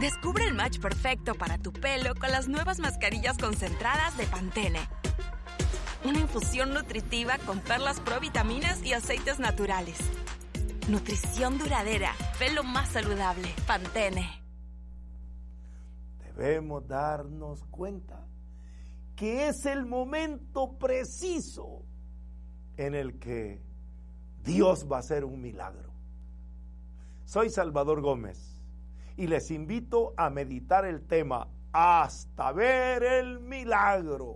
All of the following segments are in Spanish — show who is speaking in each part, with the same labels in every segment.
Speaker 1: Descubre el match perfecto para tu pelo con las nuevas mascarillas concentradas de Pantene. Una infusión nutritiva con perlas provitaminas y aceites naturales. Nutrición duradera, pelo más saludable. Pantene.
Speaker 2: Debemos darnos cuenta que es el momento preciso en el que Dios va a hacer un milagro. Soy Salvador Gómez y les invito a meditar el tema hasta ver el milagro.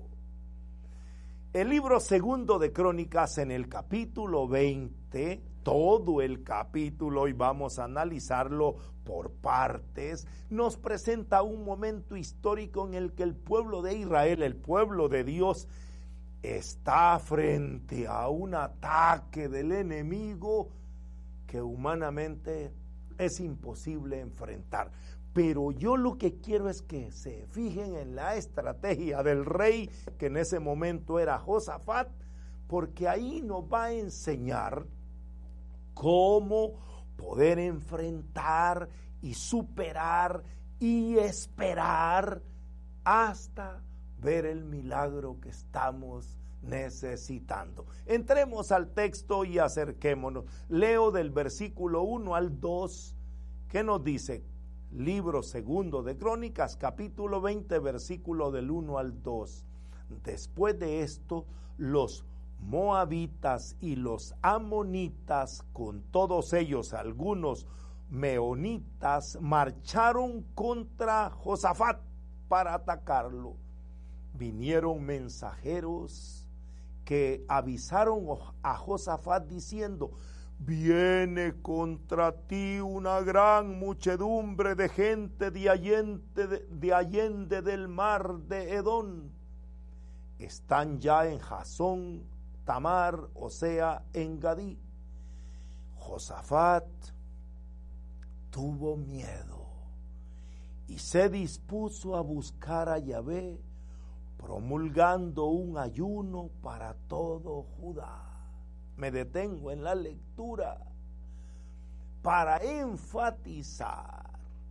Speaker 2: El libro segundo de Crónicas, en el capítulo 20, todo el capítulo, y vamos a analizarlo por partes, nos presenta un momento histórico en el que el pueblo de Israel, el pueblo de Dios, está frente a un ataque del enemigo que humanamente es imposible enfrentar. Pero yo lo que quiero es que se fijen en la estrategia del rey, que en ese momento era Josafat, porque ahí nos va a enseñar cómo poder enfrentar y superar y esperar hasta ver el milagro que estamos necesitando. Entremos al texto y acerquémonos. Leo del versículo 1 al 2, que nos dice, libro segundo de Crónicas, capítulo 20, versículo del 1 al 2. Después de esto, los moabitas y los amonitas, con todos ellos algunos meonitas, marcharon contra Josafat para atacarlo. Vinieron mensajeros que avisaron a Josafat diciendo: viene contra ti una gran muchedumbre de gente de allende del mar de Edom. Están ya en Jasón Tamar, o sea, en Gadí. Josafat tuvo miedo y se dispuso a buscar a Yahvé, promulgando un ayuno para todo Judá. Me detengo en la lectura para enfatizar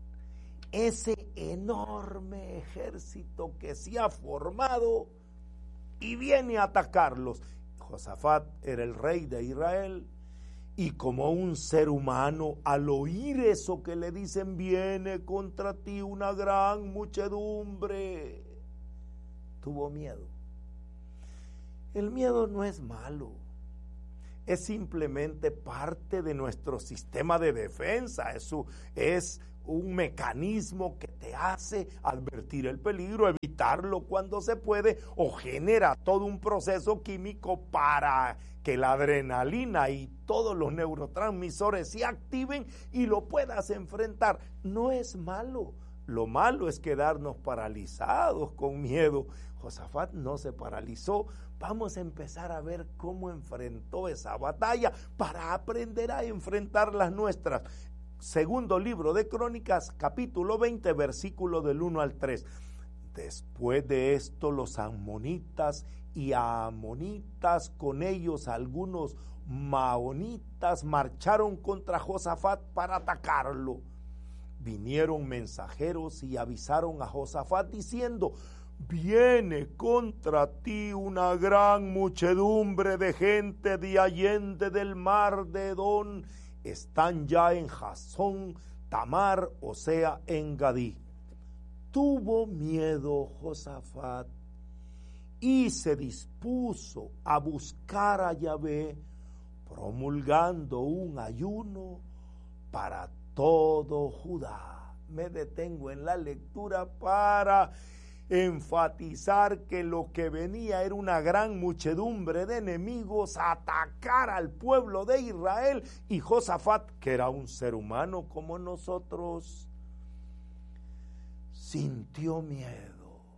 Speaker 2: ese enorme ejército que se ha formado y viene a atacarlos. Josafat era el rey de Israel, y como un ser humano, al oír eso que le dicen, viene contra ti una gran muchedumbre, tuvo miedo. El miedo no es malo, es simplemente parte de nuestro sistema de defensa. Eso es un mecanismo que te hace advertir el peligro, evitarlo cuando se puede, o genera todo un proceso químico para que la adrenalina y todos los neurotransmisores se activen y lo puedas enfrentar. No es malo. Lo malo es quedarnos paralizados con miedo. Josafat no se paralizó. Vamos a empezar a ver cómo enfrentó esa batalla para aprender a enfrentar las nuestras. Segundo libro de Crónicas, capítulo 20, versículo del 1 al 3. Después de esto, los amonitas y amonitas, con ellos algunos maonitas, marcharon contra Josafat para atacarlo. Vinieron mensajeros y avisaron a Josafat diciendo: viene contra ti una gran muchedumbre de gente de allende del mar de Edom. Están ya en Jasón Tamar, o sea, en Gadí. Tuvo miedo Josafat y se dispuso a buscar a Yahvé, promulgando un ayuno para todo Judá. Me detengo en la lectura para enfatizar que lo que venía era una gran muchedumbre de enemigos a atacar al pueblo de Israel, y Josafat, que era un ser humano como nosotros, sintió miedo.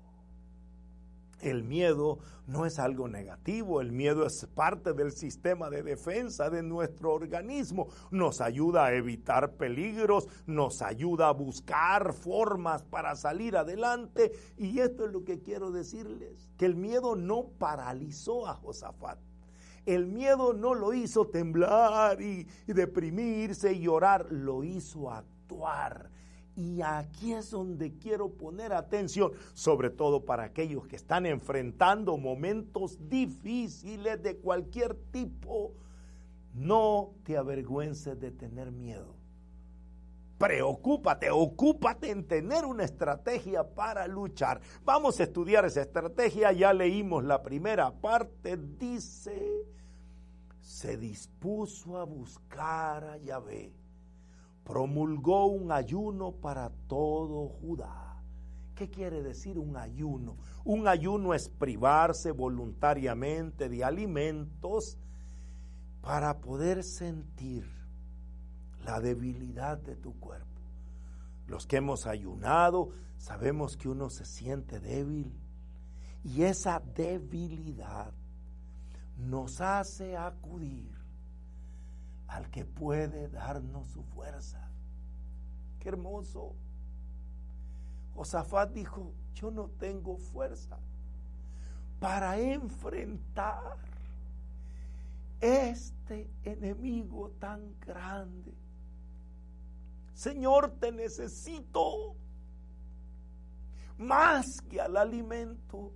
Speaker 2: El miedo no es algo negativo, el miedo es parte del sistema de defensa de nuestro organismo. Nos ayuda a evitar peligros, nos ayuda a buscar formas para salir adelante, y esto es lo que quiero decirles, que el miedo no paralizó a Josafat. El miedo no lo hizo temblar y deprimirse y llorar, lo hizo actuar Y aquí es donde quiero poner atención, sobre todo para aquellos que están enfrentando momentos difíciles de cualquier tipo. No te avergüences de tener miedo. Ocúpate en tener una estrategia para luchar. Vamos a estudiar esa estrategia. Ya leímos la primera parte. Dice, se dispuso a buscar a Yahvé. Promulgó un ayuno para todo Judá. ¿Qué quiere decir un ayuno? Un ayuno es privarse voluntariamente de alimentos para poder sentir la debilidad de tu cuerpo. Los que hemos ayunado sabemos que uno se siente débil y esa debilidad nos hace acudir al que puede darnos su fuerza. ¡Qué hermoso! Josafat dijo, yo no tengo fuerza para enfrentar este enemigo tan grande. Señor, te necesito más que al alimento.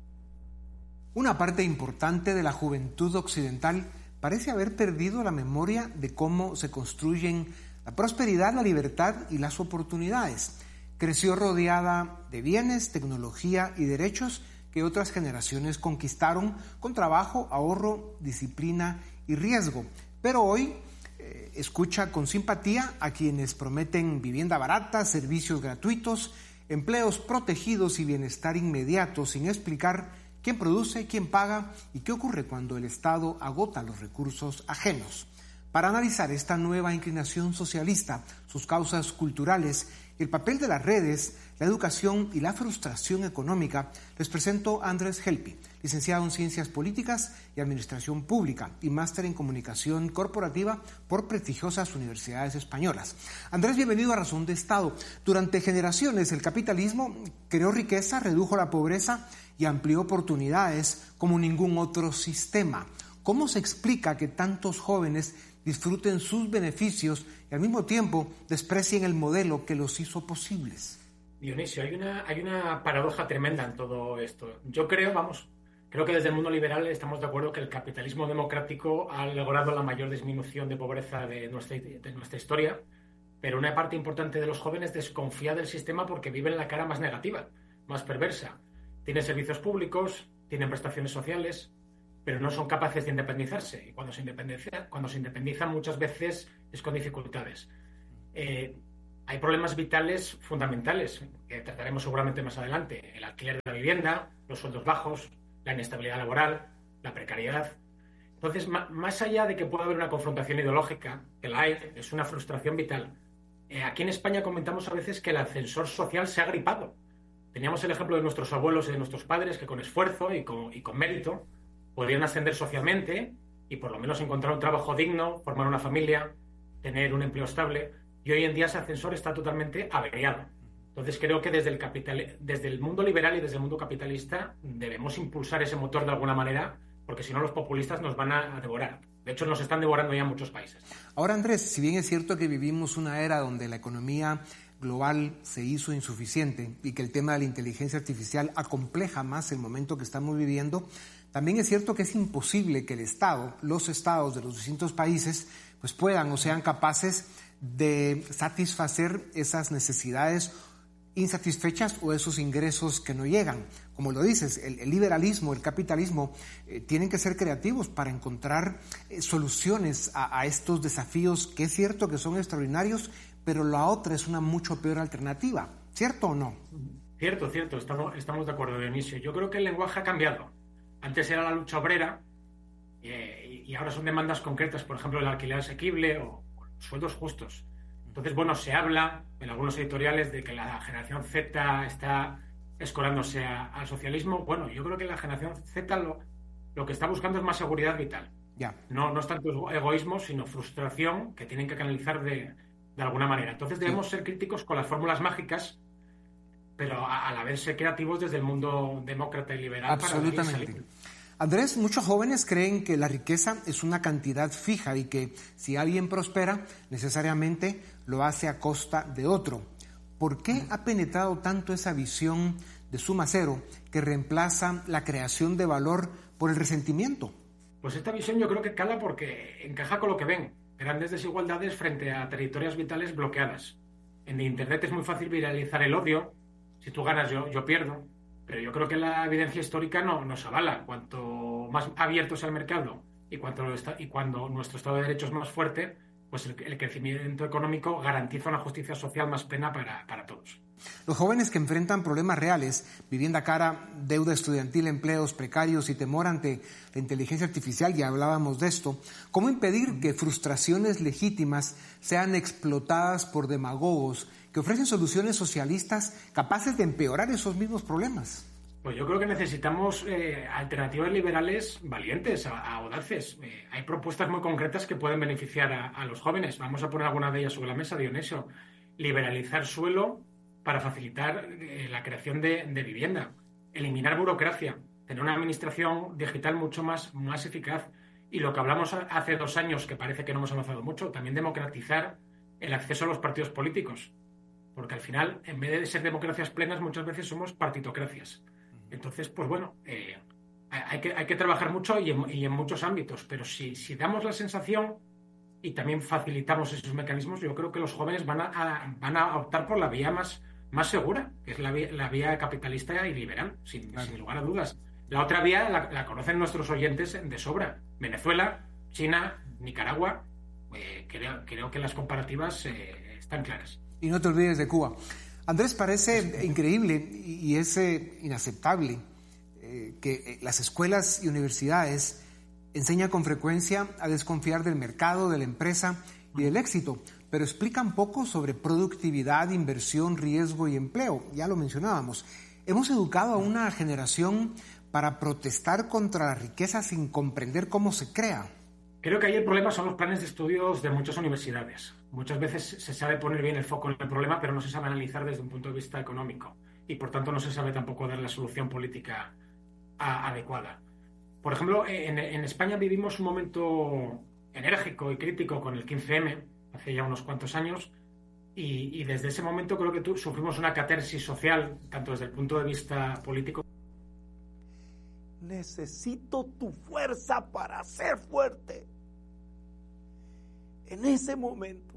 Speaker 3: Una parte importante de la juventud occidental parece haber perdido la memoria de cómo se construyen la prosperidad, la libertad y las oportunidades. Creció rodeada de bienes, tecnología y derechos que otras generaciones conquistaron con trabajo, ahorro, disciplina y riesgo. Pero hoy escucha con simpatía a quienes prometen vivienda barata, servicios gratuitos, empleos protegidos y bienestar inmediato, sin explicar quién produce, quién paga y qué ocurre cuando el Estado agota los recursos ajenos. Para analizar esta nueva inclinación socialista, sus causas culturales, el papel de las redes, la educación y la frustración económica, les presento a Andrés Helpi, licenciado en Ciencias Políticas y Administración Pública y máster en Comunicación Corporativa por prestigiosas universidades españolas. Andrés, bienvenido a Razón de Estado. Durante generaciones el capitalismo creó riqueza, redujo la pobreza y amplió oportunidades como ningún otro sistema. ¿Cómo se explica que tantos jóvenes disfruten sus beneficios y al mismo tiempo desprecien el modelo que los hizo posibles?
Speaker 4: Dionisio, hay una paradoja tremenda en todo esto. Yo creo que desde el mundo liberal estamos de acuerdo que el capitalismo democrático ha logrado la mayor disminución de pobreza de nuestra historia, pero una parte importante de los jóvenes desconfía del sistema porque viven la cara más negativa, más perversa. Tienen servicios públicos, tienen prestaciones sociales, pero no son capaces de independizarse. Y cuando se independizan muchas veces es con dificultades. Hay problemas vitales fundamentales que trataremos seguramente más adelante. El alquiler de la vivienda, los sueldos bajos, la inestabilidad laboral, la precariedad. Entonces, más allá de que pueda haber una confrontación ideológica, que la hay, es una frustración vital. Aquí en España comentamos a veces que el ascensor social se ha gripado. Teníamos el ejemplo de nuestros abuelos y de nuestros padres que con esfuerzo y con mérito podrían ascender socialmente y por lo menos encontrar un trabajo digno, formar una familia, tener un empleo estable. Y hoy en día ese ascensor está totalmente averiado. Entonces creo que desde el mundo liberal y desde el mundo capitalista debemos impulsar ese motor de alguna manera, porque si no los populistas nos van a devorar. De hecho, nos están devorando ya en muchos países.
Speaker 3: Ahora, Andrés, si bien es cierto que vivimos una era donde la economía global se hizo insuficiente y que el tema de la inteligencia artificial acompleja más el momento que estamos viviendo, también es cierto que es imposible que los estados de los distintos países pues puedan o sean capaces de satisfacer esas necesidades insatisfechas o esos ingresos que no llegan. Como lo dices, el liberalismo, el capitalismo tienen que ser creativos para encontrar soluciones a estos desafíos que es cierto que son extraordinarios, pero la otra es una mucho peor alternativa. ¿Cierto o no?
Speaker 4: Cierto. Estamos de acuerdo, Dionisio. Yo creo que el lenguaje ha cambiado. Antes era la lucha obrera y ahora son demandas concretas, por ejemplo, el alquiler asequible o sueldos justos. Entonces, se habla en algunos editoriales de que la generación Z está escorándose al socialismo. Bueno, yo creo que la generación Z lo que está buscando es más seguridad vital.
Speaker 3: Ya.
Speaker 4: No es tanto egoísmo, sino frustración que tienen que canalizar de alguna manera. Entonces debemos ser críticos con las fórmulas mágicas, pero a la vez ser creativos desde el mundo demócrata y liberal.
Speaker 3: Absolutamente. Andrés, muchos jóvenes creen que la riqueza es una cantidad fija y que si alguien prospera, necesariamente lo hace a costa de otro. ¿Por qué ha penetrado tanto esa visión de suma cero que reemplaza la creación de valor por el resentimiento?
Speaker 4: Pues esta visión yo creo que cala porque encaja con lo que ven. Grandes desigualdades frente a territorios vitales bloqueadas. En Internet es muy fácil viralizar el odio. Si tú ganas, yo pierdo. Pero yo creo que la evidencia histórica nos avala. Cuanto más abierto sea el mercado y cuando nuestro Estado de Derecho es más fuerte, pues el crecimiento económico garantiza una justicia social más plena para todos.
Speaker 3: Los jóvenes que enfrentan problemas reales, vivienda cara, deuda estudiantil, empleos precarios y temor ante la inteligencia artificial, ya hablábamos de esto, ¿cómo impedir que frustraciones legítimas sean explotadas por demagogos que ofrecen soluciones socialistas capaces de empeorar esos mismos problemas?
Speaker 4: Pues yo creo que necesitamos alternativas liberales valientes, audaces. Hay propuestas muy concretas que pueden beneficiar a los jóvenes. Vamos a poner alguna de ellas sobre la mesa, Dionisio. Liberalizar suelo para facilitar la creación de vivienda. Eliminar burocracia. Tener una administración digital mucho más eficaz. Y lo que hablamos hace 2 años, que parece que no hemos avanzado mucho, también democratizar el acceso a los partidos políticos. Porque al final, en vez de ser democracias plenas, muchas veces somos partitocracias. Entonces, pues bueno, hay que trabajar mucho y en muchos ámbitos, pero si damos la sensación y también facilitamos esos mecanismos, yo creo que los jóvenes van a optar por la vía más segura, que es la vía capitalista y liberal, sin lugar a dudas. La otra vía la conocen nuestros oyentes de sobra. Venezuela, China, Nicaragua, creo que las comparativas están claras.
Speaker 3: Y no te olvides de Cuba. Andrés, parece increíble y es inaceptable que las escuelas y universidades enseñan con frecuencia a desconfiar del mercado, de la empresa y del éxito, pero explican poco sobre productividad, inversión, riesgo y empleo. Ya lo mencionábamos. Hemos educado a una generación para protestar contra la riqueza sin comprender cómo se crea.
Speaker 4: Creo que ahí el problema son los planes de estudios de muchas universidades. Muchas veces se sabe poner bien el foco en el problema, pero no se sabe analizar desde un punto de vista económico. Y por tanto no se sabe tampoco dar la solución política adecuada. Por ejemplo, en España vivimos un momento enérgico y crítico con el 15M, hace ya unos cuantos años, y desde ese momento creo que sufrimos una catarsis social, tanto desde el punto de vista político.
Speaker 2: Necesito tu fuerza para ser fuerte. En ese momento,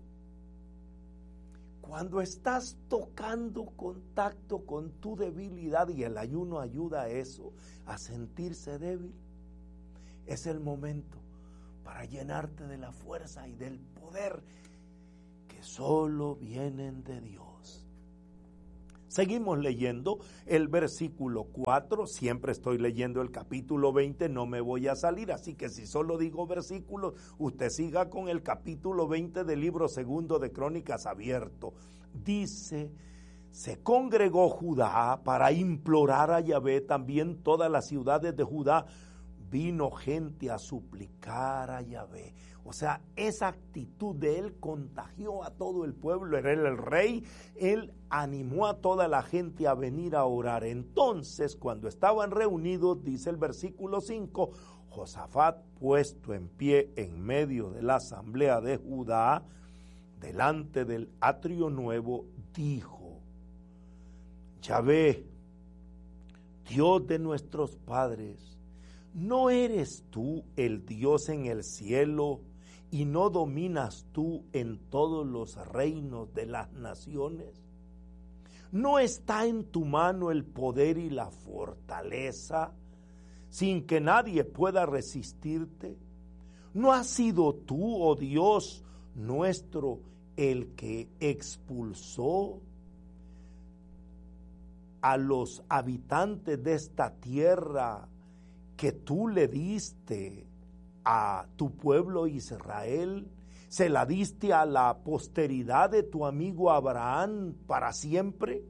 Speaker 2: cuando estás tocando contacto con tu debilidad, y el ayuno ayuda a eso, a sentirse débil, es el momento para llenarte de la fuerza y del poder que solo vienen de Dios. Seguimos leyendo el versículo 4, siempre estoy leyendo el capítulo 20, no me voy a salir, así que si solo digo versículos, usted siga con el capítulo 20 del libro 2 de Crónicas abierto. Dice, se congregó Judá para implorar a Yahvé, también todas las ciudades de Judá, vino gente a suplicar a Yahvé. O sea, esa actitud de él contagió a todo el pueblo, era él el rey, él animó a toda la gente a venir a orar. Entonces, cuando estaban reunidos, dice el versículo 5, Josafat, puesto en pie en medio de la asamblea de Judá, delante del atrio nuevo, dijo, Yahvé, Dios de nuestros padres, ¿no eres tú el Dios en el cielo y no dominas tú en todos los reinos de las naciones? ¿No está en tu mano el poder y la fortaleza sin que nadie pueda resistirte? ¿No has sido tú, oh Dios nuestro, el que expulsó a los habitantes de esta tierra que tú le diste a tu pueblo Israel? ¿Se la diste a la posteridad de tu amigo Abraham para siempre?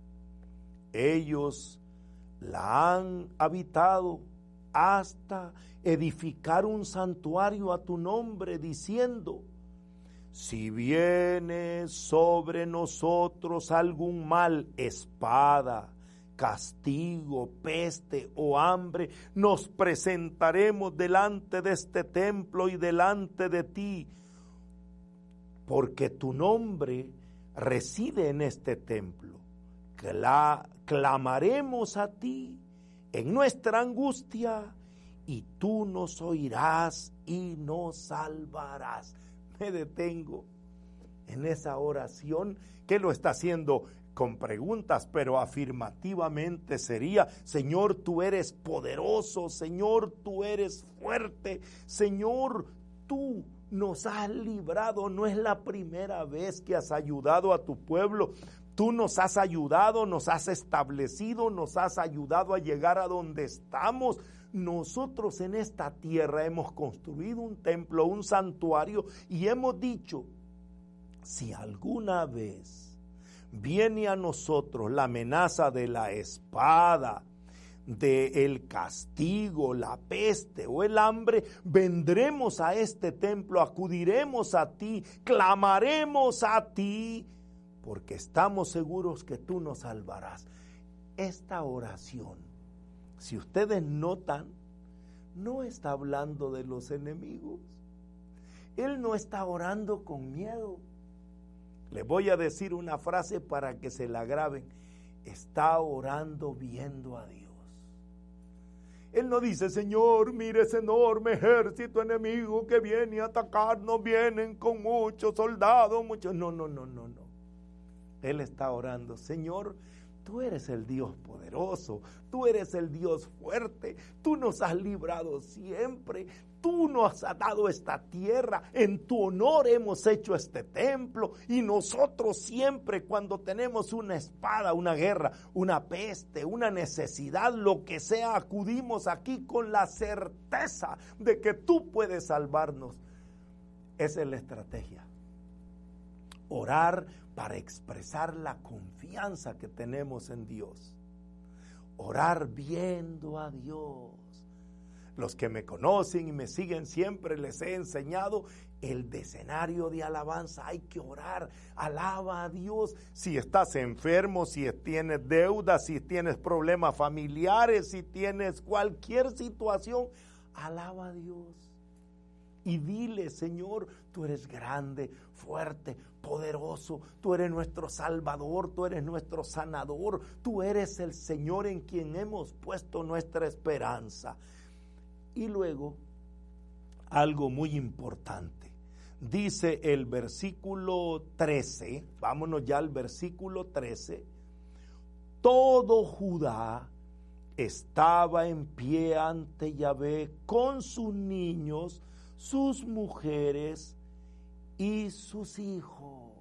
Speaker 2: Ellos la han habitado hasta edificar un santuario a tu nombre, diciendo, si viene sobre nosotros algún mal, espada, castigo, peste o hambre, nos presentaremos delante de este templo y delante de ti, porque tu nombre reside en este templo. Clamaremos a ti en nuestra angustia y tú nos oirás y nos salvarás. Me detengo en esa oración que lo está haciendo con preguntas, pero afirmativamente sería: Señor, tú eres poderoso, Señor, tú eres fuerte, Señor, tú nos has librado. No es la primera vez que has ayudado a tu pueblo. Tú nos has ayudado, nos has establecido, nos has ayudado a llegar a donde estamos. Nosotros en esta tierra hemos construido un templo, un santuario, y hemos dicho: si alguna vez viene a nosotros la amenaza de la espada, del castigo, la peste o el hambre, vendremos a este templo, acudiremos a ti, clamaremos a ti, porque estamos seguros que tú nos salvarás. Esta oración, si ustedes notan, no está hablando de los enemigos. Él no está orando con miedo. Les voy a decir una frase para que se la graben: está orando viendo a Dios. Él no dice: Señor, mire ese enorme ejército enemigo que viene a atacarnos, vienen con muchos soldados, muchos. No. Él está orando: Señor, tú eres el Dios poderoso, tú eres el Dios fuerte, tú nos has librado siempre, tú nos has dado esta tierra, en tu honor hemos hecho este templo, y nosotros siempre cuando tenemos una espada, una guerra, una peste, una necesidad, lo que sea, acudimos aquí con la certeza de que tú puedes salvarnos. Esa es la estrategia. Orar para expresar la confianza que tenemos en Dios. Orar viendo a Dios. Los que me conocen y me siguen siempre les he enseñado el escenario de alabanza. Hay que orar, alaba a Dios. Si estás enfermo, si tienes deudas, si tienes problemas familiares, si tienes cualquier situación, alaba a Dios. Y dile: Señor, tú eres grande, fuerte, poderoso, tú eres nuestro Salvador, tú eres nuestro sanador, tú eres el Señor en quien hemos puesto nuestra esperanza. Y luego, algo muy importante, dice el versículo 13, vámonos ya al versículo 13, todo Judá estaba en pie ante Yahvé con sus niños, sus mujeres y sus hijos.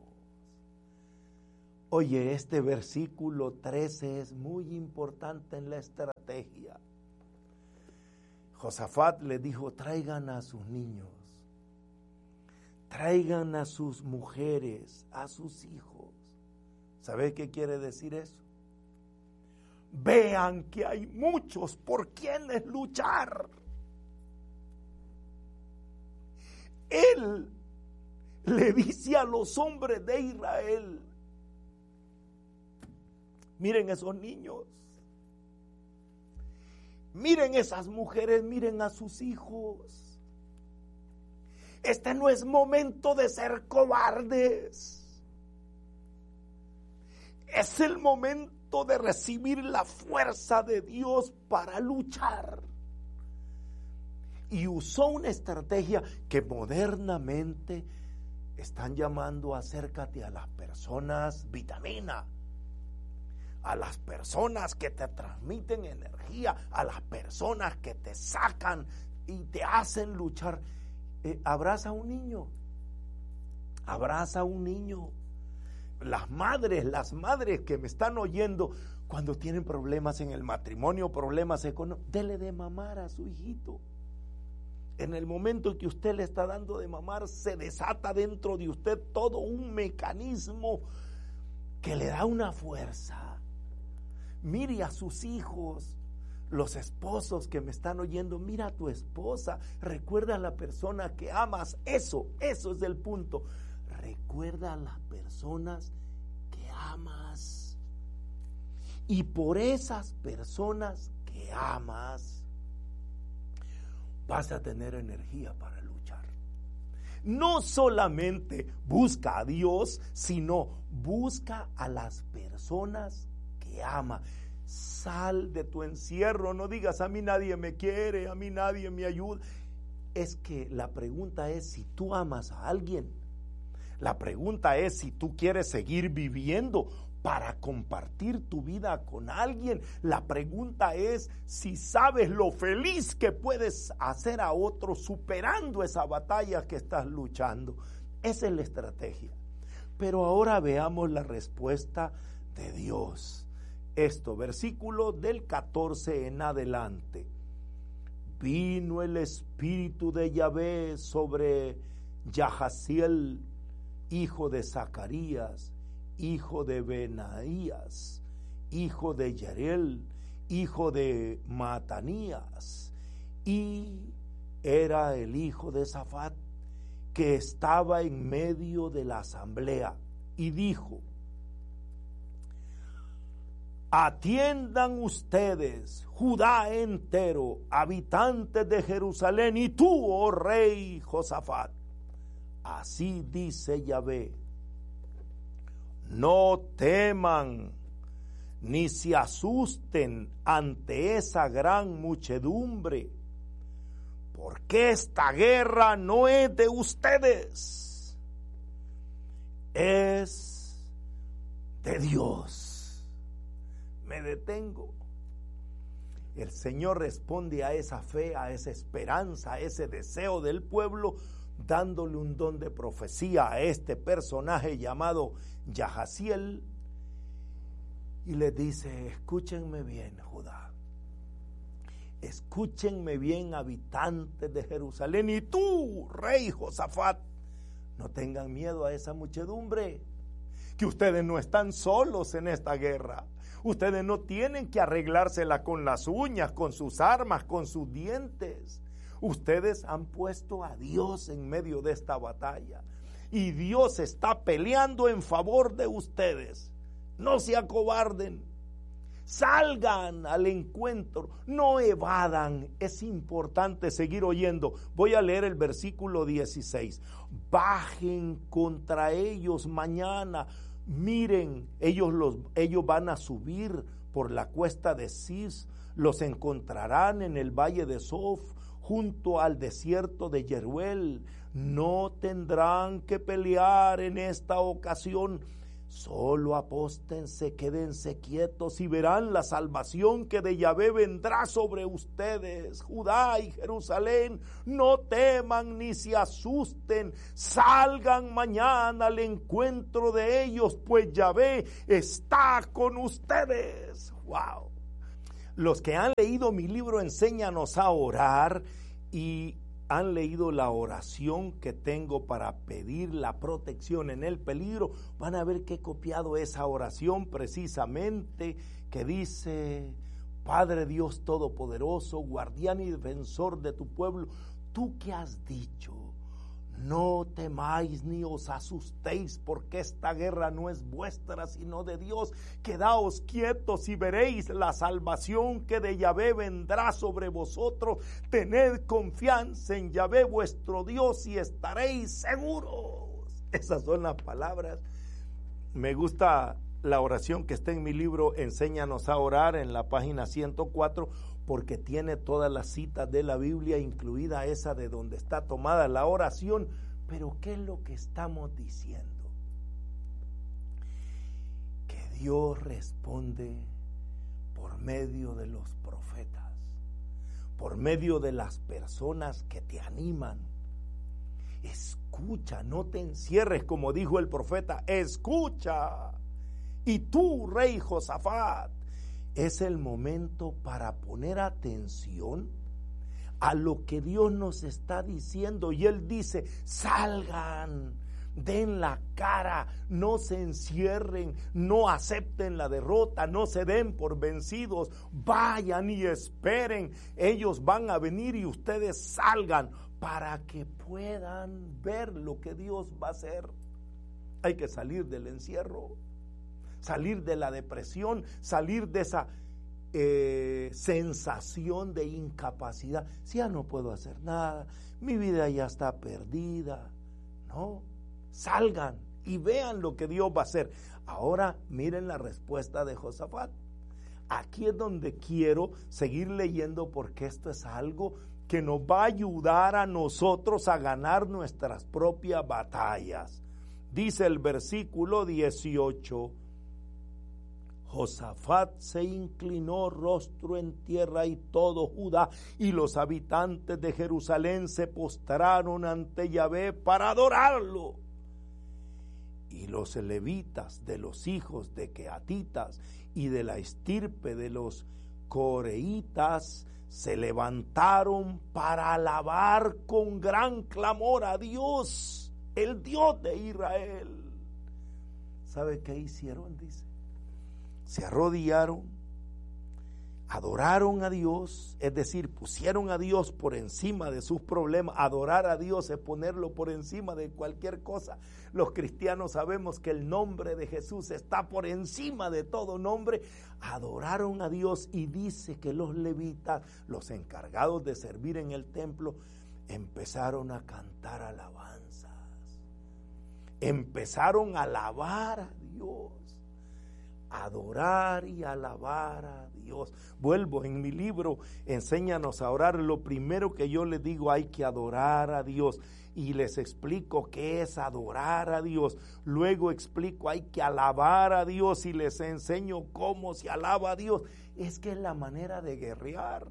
Speaker 2: Oye, este versículo 13 es muy importante en la estrategia. Josafat le dijo: traigan a sus niños, traigan a sus mujeres, a sus hijos. ¿Sabe qué quiere decir eso? Vean que hay muchos por quienes luchar. Él le dice a los hombres de Israel: miren esos niños, miren esas mujeres, miren a sus hijos. Este no es momento de ser cobardes. Es el momento de recibir la fuerza de Dios para luchar. Y usó una estrategia que modernamente están llamando: acércate a las personas vitamina, a las personas que te transmiten energía, a las personas que te sacan y te hacen luchar. Abraza a un niño, abraza a un niño. Las madres que me están oyendo, cuando tienen problemas en el matrimonio, problemas económicos, dele de mamar a su hijito. En el momento en que usted le está dando de mamar, se desata dentro de usted todo un mecanismo que le da una fuerza. Mire a sus hijos, los esposos que me están oyendo, mira a tu esposa, recuerda a la persona que amas. Eso es el punto. Recuerda a las personas que amas. Y por esas personas que amas, vas a tener energía para luchar. no solamente busca a Dios, sino busca a las personas que ama. Sal de tu encierro, no digas a mí nadie me quiere, a mí nadie me ayuda. Es que la pregunta es si tú amas a alguien. La pregunta es si tú quieres seguir viviendo para compartir tu vida con alguien. La pregunta es si sabes lo feliz que puedes hacer a otros superando esa batalla que estás luchando. Esa es la estrategia. Pero ahora veamos la respuesta de Dios. Versículo del 14 en adelante. Vino el espíritu de Yahvé sobre Yahaziel, hijo de Zacarías, hijo de Benaías, hijo de Yeriel, hijo de Matanías, y era el hijo de Safat, que estaba en medio de la asamblea, y dijo: atiendan ustedes, Judá entero, habitantes de Jerusalén, y tú, oh rey Josafat, así dice Yahvé: no teman ni se asusten ante esa gran muchedumbre, porque esta guerra no es de ustedes, es de Dios. Me detengo. El Señor responde a esa fe, a esa esperanza, a ese deseo del pueblo, dándole un don de profecía a este personaje llamado Yahaziel, y le dice: escúchenme bien, Judá, escúchenme bien, habitantes de Jerusalén, y tú, rey Josafat, no tengan miedo a esa muchedumbre, que ustedes no están solos en esta guerra. Ustedes no tienen que arreglársela con las uñas, con sus armas, con sus dientes. Ustedes han puesto a Dios en medio de esta batalla, y Dios está peleando en favor de ustedes. No se acobarden, salgan al encuentro, no evadan. Es importante seguir oyendo. Voy a leer el versículo 16. Bajen contra ellos mañana. Miren, ellos van a subir por la cuesta de Cis, los encontrarán en el valle de Sof, junto al desierto de Jeruel. No tendrán que pelear en esta ocasión. Solo apóstense, quédense quietos y verán la salvación que de Yahvé vendrá sobre ustedes, Judá y Jerusalén. No teman ni se asusten, salgan mañana al encuentro de ellos, pues Yahvé está con ustedes. ¡Wow! Los que han leído mi libro Enséñanos a orar y han leído la oración que tengo para pedir la protección en el peligro, van a ver que he copiado esa oración precisamente, que dice: Padre Dios Todopoderoso, guardián y defensor de tu pueblo, tú que has dicho: no temáis ni os asustéis, porque esta guerra no es vuestra, sino de Dios. Quedaos quietos y veréis la salvación que de Yahvé vendrá sobre vosotros. Tened confianza en Yahvé vuestro Dios y estaréis seguros. Esas son las palabras. Me gusta la oración que está en mi libro Enséñanos a orar, en la página 104, porque tiene todas las citas de la Biblia, incluida esa de donde está tomada la oración. Pero ¿qué es lo que estamos diciendo? Que Dios responde por medio de los profetas, por medio de las personas que te animan. Escucha, no te encierres, como dijo el profeta, escucha. Y tú, rey Josafat, es el momento para poner atención a lo que Dios nos está diciendo. Y Él dice: salgan, den la cara, no se encierren, no acepten la derrota, no se den por vencidos, vayan y esperen. Ellos van a venir y ustedes salgan para que puedan ver lo que Dios va a hacer. Hay que salir del encierro, salir de la depresión, salir de esa sensación de incapacidad. Si ya no puedo hacer nada, mi vida ya está perdida. No, salgan y vean lo que Dios va a hacer. Ahora miren la respuesta de Josafat. Aquí es donde quiero seguir leyendo, porque esto es algo que nos va a ayudar a nosotros a ganar nuestras propias batallas. Dice el versículo 18: Josafat se inclinó rostro en tierra y todo Judá y los habitantes de Jerusalén se postraron ante Yahvé para adorarlo. Y los levitas de los hijos de Quehatitas y de la estirpe de los coreitas se levantaron para alabar con gran clamor a Dios, el Dios de Israel. ¿Sabe qué hicieron? Dice, se arrodillaron, adoraron a Dios, es decir, pusieron a Dios por encima de sus problemas. Adorar a Dios es ponerlo por encima de cualquier cosa. Los cristianos sabemos que el nombre de Jesús está por encima de todo nombre. Adoraron a Dios, y dice que los levitas, los encargados de servir en el templo, empezaron a cantar alabanzas. Empezaron a alabar a Dios. Adorar y alabar a Dios. Vuelvo, en mi libro Enséñanos a orar, lo primero que yo les digo, hay que adorar a Dios, y les explico qué es adorar a Dios. Luego explico, hay que alabar a Dios, y les enseño cómo se alaba a Dios. Es que es la manera de guerrear.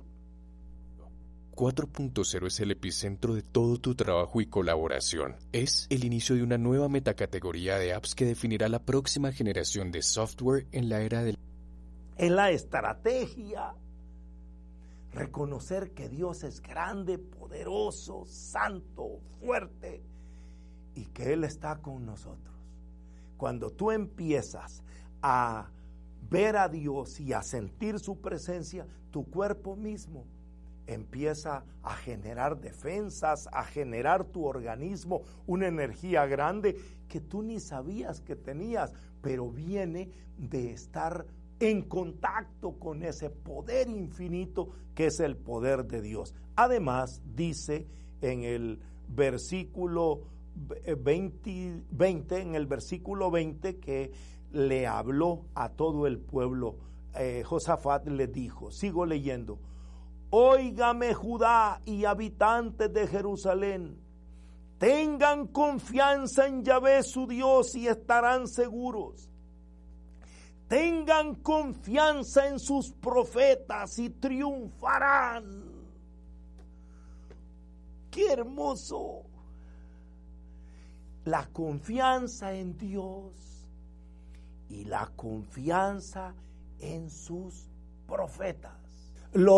Speaker 5: 4.0 es el epicentro de todo tu trabajo y colaboración. Es el inicio de una nueva metacategoría de apps que definirá la próxima generación de software en la era del...
Speaker 2: Es la estrategia. Reconocer que Dios es grande, poderoso, santo, fuerte, y que Él está con nosotros. Cuando tú empiezas a ver a Dios y a sentir su presencia, tu cuerpo mismo empieza a generar defensas, a generar tu organismo una energía grande que tú ni sabías que tenías, pero viene de estar en contacto con ese poder infinito que es el poder de Dios. Además, dice en el versículo 20, en el versículo 20, que le habló a todo el pueblo. Josafat le dijo, sigo leyendo: Óigame Judá y habitantes de Jerusalén, tengan confianza en Yahvé su Dios y estarán seguros. Tengan confianza en sus profetas y triunfarán. ¡Qué hermoso! La confianza en Dios y la confianza en sus profetas. Los